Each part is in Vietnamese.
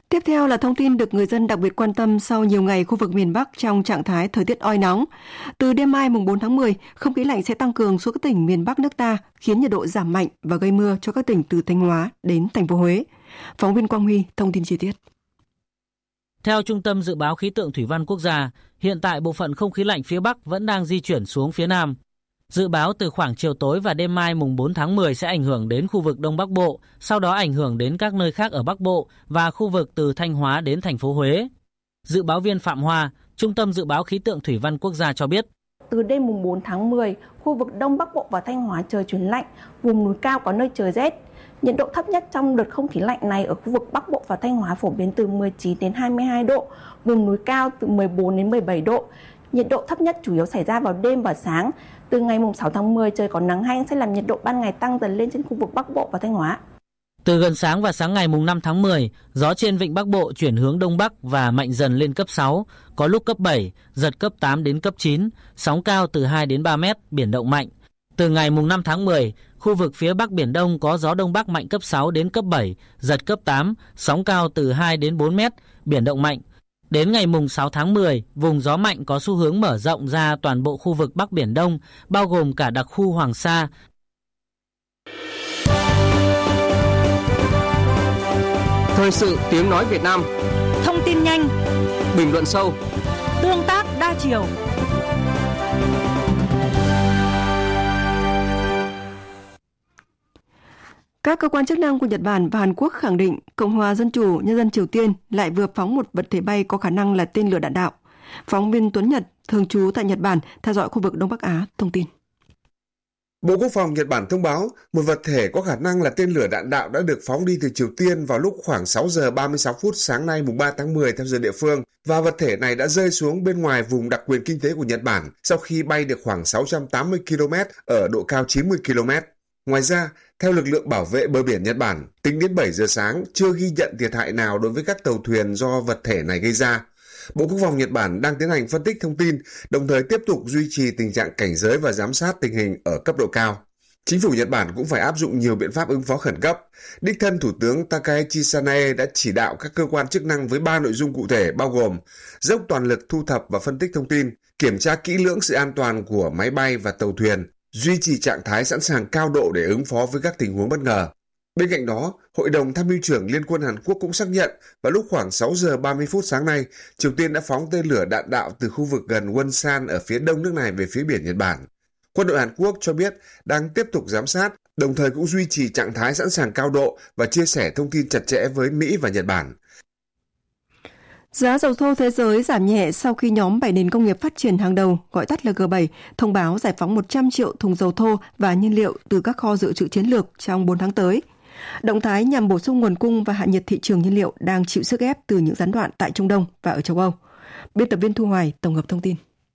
Tiếp theo là thông tin được người dân đặc biệt quan tâm sau nhiều ngày khu vực miền Bắc trong trạng thái thời tiết oi nóng. Từ đêm mai mùng 4 tháng 10, không khí lạnh sẽ tăng cường xuống các tỉnh miền Bắc nước ta, khiến nhiệt độ giảm mạnh và gây mưa cho các tỉnh từ Thanh Hóa đến thành phố Huế. Phóng viên Quang Huy thông tin chi tiết. Theo Trung tâm Dự báo Khí tượng Thủy văn Quốc gia, hiện tại bộ phận không khí lạnh phía Bắc vẫn đang di chuyển xuống phía Nam. Dự báo từ khoảng chiều tối và đêm mai mùng 4 tháng 10 sẽ ảnh hưởng đến khu vực Đông Bắc Bộ, sau đó ảnh hưởng đến các nơi khác ở Bắc Bộ và khu vực từ Thanh Hóa đến thành phố Huế. Dự báo viên Phạm Hoa, Trung tâm Dự báo Khí tượng Thủy văn Quốc gia cho biết. Từ đêm mùng 4 tháng 10, khu vực Đông Bắc Bộ và Thanh Hóa trời chuyển lạnh, vùng núi cao có nơi trời rét. Nhiệt độ thấp nhất trong đợt không khí lạnh này ở khu vực Bắc Bộ và Thanh Hóa phổ biến từ 19 đến 22 độ, vùng núi cao từ 14 đến 17 độ. Nhiệt độ thấp nhất chủ yếu xảy ra vào đêm và sáng. Từ ngày 6 tháng 10 trời có nắng hanh sẽ làm nhiệt độ ban ngày tăng dần lên trên khu vực Bắc Bộ và Thanh Hóa. Từ gần sáng và sáng ngày 5 tháng 10, gió trên vịnh Bắc Bộ chuyển hướng Đông Bắc và mạnh dần lên cấp 6, có lúc cấp 7, giật cấp 8 đến cấp 9, sóng cao từ 2 đến 3 mét, biển động mạnh. Từ ngày 5 tháng 10, khu vực phía Bắc Biển Đông có gió Đông Bắc mạnh cấp 6 đến cấp 7, giật cấp 8, sóng cao từ 2 đến 4 mét, biển động mạnh. Đến ngày 6 tháng 10, vùng gió mạnh có xu hướng mở rộng ra toàn bộ khu vực Bắc Biển Đông, bao gồm cả đặc khu Hoàng Sa. Thời sự tiếng nói Việt Nam. Thông tin nhanh, bình luận sâu, tương tác đa chiều. Các cơ quan chức năng của Nhật Bản và Hàn Quốc khẳng định Cộng hòa Dân chủ Nhân dân Triều Tiên lại vừa phóng một vật thể bay có khả năng là tên lửa đạn đạo. Phóng viên Tuấn Nhật, thường trú tại Nhật Bản, theo dõi khu vực Đông Bắc Á, thông tin. Bộ Quốc phòng Nhật Bản thông báo một vật thể có khả năng là tên lửa đạn đạo đã được phóng đi từ Triều Tiên vào lúc khoảng 6 giờ 36 phút sáng nay mùng 3 tháng 10 theo giờ địa phương, và vật thể này đã rơi xuống bên ngoài vùng đặc quyền kinh tế của Nhật Bản sau khi bay được khoảng 680 km ở độ cao 90 km. Ngoài ra, theo lực lượng bảo vệ bờ biển Nhật Bản, tính đến 7 giờ sáng chưa ghi nhận thiệt hại nào đối với các tàu thuyền do vật thể này gây ra. Bộ Quốc phòng Nhật Bản đang tiến hành phân tích thông tin, đồng thời tiếp tục duy trì tình trạng cảnh giới và giám sát tình hình ở cấp độ cao. Chính phủ Nhật Bản cũng phải áp dụng nhiều biện pháp ứng phó khẩn cấp. Đích thân Thủ tướng Takaichi Sanae đã chỉ đạo các cơ quan chức năng với 3 nội dung cụ thể bao gồm dốc toàn lực thu thập và phân tích thông tin, kiểm tra kỹ lưỡng sự an toàn của máy bay và tàu thuyền, duy trì trạng thái sẵn sàng cao độ để ứng phó với các tình huống bất ngờ. Bên cạnh đó, Hội đồng Tham mưu trưởng Liên quân Hàn Quốc cũng xác nhận vào lúc khoảng 6 giờ 30 phút sáng nay, Triều Tiên đã phóng tên lửa đạn đạo từ khu vực gần Wonsan ở phía đông nước này về phía biển Nhật Bản. Quân đội Hàn Quốc cho biết đang tiếp tục giám sát, đồng thời cũng duy trì trạng thái sẵn sàng cao độ và chia sẻ thông tin chặt chẽ với Mỹ và Nhật Bản. Giá dầu thô thế giới giảm nhẹ sau khi nhóm 7 nền công nghiệp phát triển hàng đầu, gọi tắt là G7, thông báo giải phóng 100 triệu thùng dầu thô và nhiên liệu từ các kho dự trữ chiến lược trong 4 tháng tới. Động thái nhằm bổ sung nguồn cung và hạ nhiệt thị trường nhiên liệu đang chịu sức ép từ những gián đoạn tại Trung Đông và ở châu Âu. Biên tập viên Thu Hoài tổng hợp thông tin.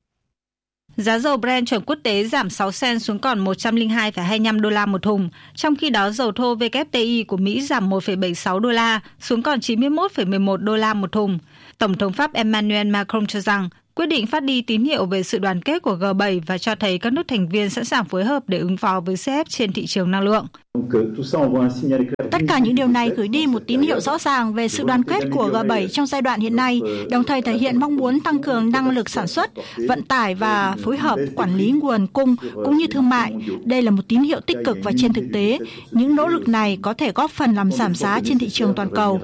Giá dầu Brent chuẩn quốc tế giảm 6 cent xuống còn 102,25 đô la một thùng, trong khi đó dầu thô WTI của Mỹ giảm 1,76 đô la xuống còn 91,11 đô la một thùng. Tổng thống Pháp Emmanuel Macron cho rằng quyết định phát đi tín hiệu về sự đoàn kết của G7 và cho thấy các nước thành viên sẵn sàng phối hợp để ứng phó với sức ép trên thị trường năng lượng. Tất cả những điều này gửi đi một tín hiệu rõ ràng về sự đoàn kết của G7 trong giai đoạn hiện nay, đồng thời thể hiện mong muốn tăng cường năng lực sản xuất, vận tải và phối hợp quản lý nguồn cung cũng như thương mại. Đây là một tín hiệu tích cực và trên thực tế, những nỗ lực này có thể góp phần làm giảm giá trên thị trường toàn cầu.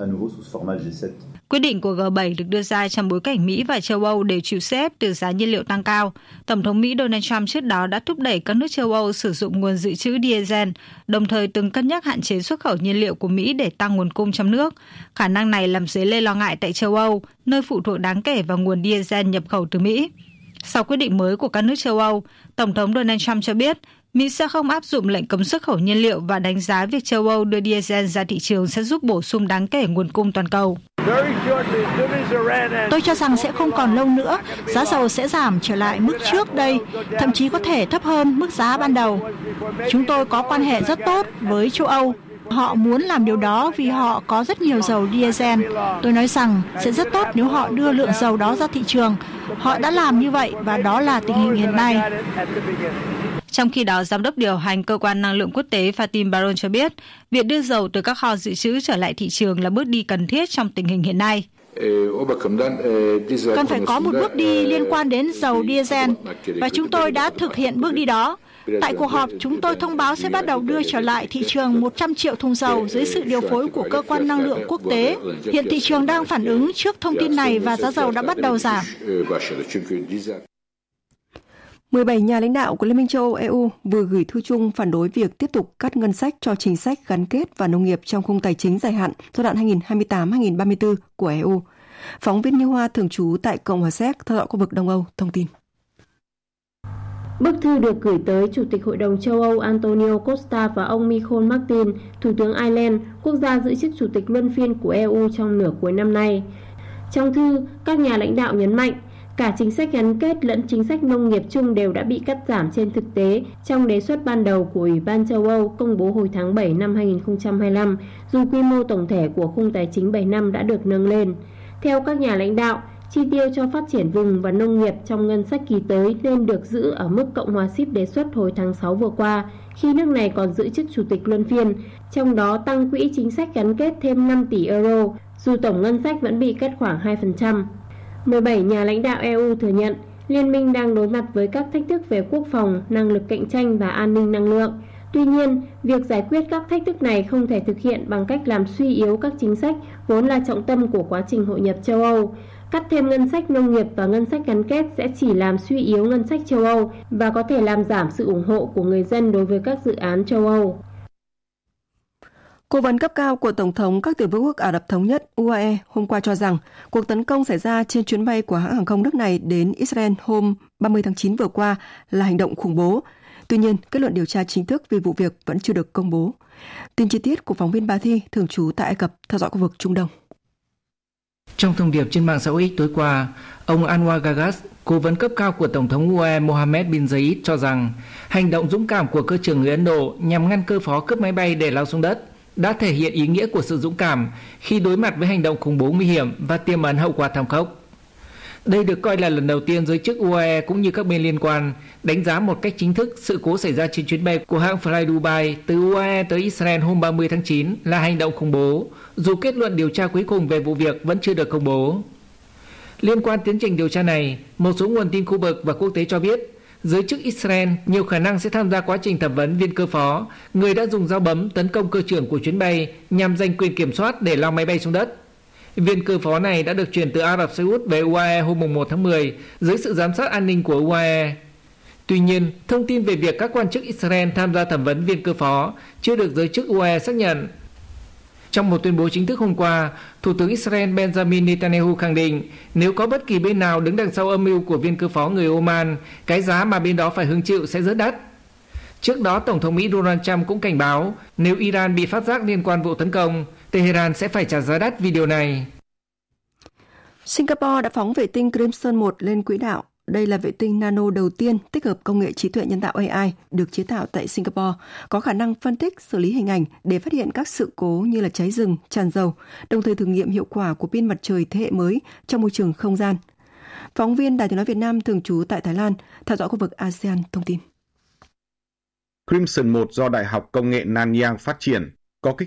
Quyết định của G7 được đưa ra trong bối cảnh Mỹ và châu Âu đều chịu sức ép từ giá nhiên liệu tăng cao. Tổng thống Mỹ Donald Trump trước đó đã thúc đẩy các nước châu Âu sử dụng nguồn dự trữ diesel, đồng thời từng cân nhắc hạn chế xuất khẩu nhiên liệu của Mỹ để tăng nguồn cung trong nước. Khả năng này làm dấy lên lo ngại tại châu Âu, nơi phụ thuộc đáng kể vào nguồn diesel nhập khẩu từ Mỹ. Sau quyết định mới của các nước châu Âu, Tổng thống Donald Trump cho biết Mỹ sẽ không áp dụng lệnh cấm xuất khẩu nhiên liệu và đánh giá việc châu Âu đưa diesel ra thị trường sẽ giúp bổ sung đáng kể nguồn cung toàn cầu. Tôi cho rằng sẽ không còn lâu nữa, giá dầu sẽ giảm trở lại mức trước đây, thậm chí có thể thấp hơn mức giá ban đầu. Chúng tôi có quan hệ rất tốt với châu Âu. Họ muốn làm điều đó vì họ có rất nhiều dầu diesel. Tôi nói rằng sẽ rất tốt nếu họ đưa lượng dầu đó ra thị trường. Họ đã làm như vậy và đó là tình hình hiện nay. Trong khi đó, Giám đốc điều hành Cơ quan Năng lượng Quốc tế Fatim Baron cho biết, việc đưa dầu từ các kho dự trữ trở lại thị trường là bước đi cần thiết trong tình hình hiện nay. Cần phải có một bước đi liên quan đến dầu diesel, và chúng tôi đã thực hiện bước đi đó. Tại cuộc họp, chúng tôi thông báo sẽ bắt đầu đưa trở lại thị trường 100 triệu thùng dầu dưới sự điều phối của Cơ quan Năng lượng Quốc tế. Hiện thị trường đang phản ứng trước thông tin này và giá dầu đã bắt đầu giảm. 17 nhà lãnh đạo của Liên minh châu Âu EU vừa gửi thư chung phản đối việc tiếp tục cắt ngân sách cho chính sách gắn kết và nông nghiệp trong khung tài chính dài hạn giai đoạn 2028-2034 của EU. Phóng viên Như Hoa thường trú tại Cộng hòa Séc theo dõi khu vực Đông Âu thông tin. Bức thư được gửi tới Chủ tịch Hội đồng châu Âu Antonio Costa và ông Michel Martin, Thủ tướng Ireland, quốc gia giữ chức Chủ tịch luân phiên của EU trong nửa cuối năm nay. Trong thư, các nhà lãnh đạo nhấn mạnh, cả chính sách gắn kết lẫn chính sách nông nghiệp chung đều đã bị cắt giảm trên thực tế trong đề xuất ban đầu của Ủy ban châu Âu công bố hồi tháng 7 năm 2025, dù quy mô tổng thể của khung tài chính 7 năm đã được nâng lên. Theo các nhà lãnh đạo, chi tiêu cho phát triển vùng và nông nghiệp trong ngân sách kỳ tới nên được giữ ở mức Cộng hòa Síp đề xuất hồi tháng 6 vừa qua, khi nước này còn giữ chức Chủ tịch luân phiên, trong đó tăng quỹ chính sách gắn kết thêm 5 tỷ euro, dù tổng ngân sách vẫn bị cắt khoảng 2%. 17 nhà lãnh đạo EU thừa nhận liên minh đang đối mặt với các thách thức về quốc phòng, năng lực cạnh tranh và an ninh năng lượng. Tuy nhiên, việc giải quyết các thách thức này không thể thực hiện bằng cách làm suy yếu các chính sách vốn là trọng tâm của quá trình hội nhập châu Âu. Cắt thêm ngân sách nông nghiệp và ngân sách gắn kết sẽ chỉ làm suy yếu ngân sách châu Âu và có thể làm giảm sự ủng hộ của người dân đối với các dự án châu Âu. Cố vấn cấp cao của Tổng thống các tiểu vương quốc Ả Rập Thống Nhất UAE hôm qua cho rằng cuộc tấn công xảy ra trên chuyến bay của hãng hàng không nước này đến Israel hôm 30 tháng 9 vừa qua là hành động khủng bố. Tuy nhiên, kết luận điều tra chính thức về vụ việc vẫn chưa được công bố. Tin chi tiết của phóng viên Bà Thi thường trú tại Ai Cập theo dõi khu vực Trung Đông. Trong thông điệp trên mạng xã hội tối qua, ông Anwar Gagas, cố vấn cấp cao của Tổng thống UAE Mohammed bin Zayed cho rằng hành động dũng cảm của cơ trưởng người Ấn Độ nhằm ngăn cơ phó cướp máy bay để lao xuống đất đã thể hiện ý nghĩa của sự dũng cảm khi đối mặt với hành động khủng bố nguy hiểm và tiềm ẩn hậu quả thảm khốc. Đây được coi là lần đầu tiên giới chức UAE cũng như các bên liên quan đánh giá một cách chính thức sự cố xảy ra trên chuyến bay của hãng Fly Dubai từ UAE tới Israel hôm 30 tháng 9 là hành động khủng bố, dù kết luận điều tra cuối cùng về vụ việc vẫn chưa được công bố. Liên quan tiến trình điều tra này, một số nguồn tin khu vực và quốc tế cho biết giới chức Israel nhiều khả năng sẽ tham gia quá trình thẩm vấn viên cơ phó, người đã dùng dao bấm tấn công cơ trưởng của chuyến bay nhằm giành quyền kiểm soát để lao máy bay xuống đất. Viên cơ phó này đã được chuyển từ Ả Rập Xê Út về UAE hôm 1 tháng 10 dưới sự giám sát an ninh của UAE. Tuy nhiên, thông tin về việc các quan chức Israel tham gia thẩm vấn viên cơ phó chưa được giới chức UAE xác nhận. Trong một tuyên bố chính thức hôm qua, Thủ tướng Israel Benjamin Netanyahu khẳng định nếu có bất kỳ bên nào đứng đằng sau âm mưu của viên cơ phó người Oman, cái giá mà bên đó phải hứng chịu sẽ rất đắt. Trước đó, Tổng thống Mỹ Donald Trump cũng cảnh báo nếu Iran bị phát giác liên quan vụ tấn công, Tehran sẽ phải trả giá đắt vì điều này. Singapore đã phóng vệ tinh Crimson 1 lên quỹ đạo. Đây là vệ tinh nano đầu tiên tích hợp công nghệ trí tuệ nhân tạo AI được chế tạo tại Singapore, có khả năng phân tích, xử lý hình ảnh để phát hiện các sự cố như là cháy rừng, tràn dầu, đồng thời thử nghiệm hiệu quả của pin mặt trời thế hệ mới trong môi trường không gian. Phóng viên Đài Tiếng nói Việt Nam thường trú tại Thái Lan theo dõi khu vực ASEAN thông tin. Crimson 1 do Đại học Công nghệ Nanyang phát triển, có kích